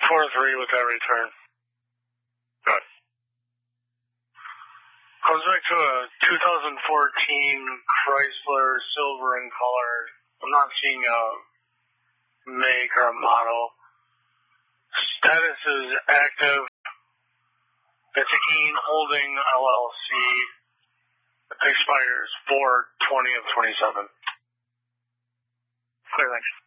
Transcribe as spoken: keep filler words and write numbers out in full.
Four three with that return. Good. Comes back to a two thousand fourteen Chrysler silver in color. I'm not seeing a make or a model. Status is active. It's Ean Holding L L C. It expires four twenty of twenty-seven. Clear, thanks.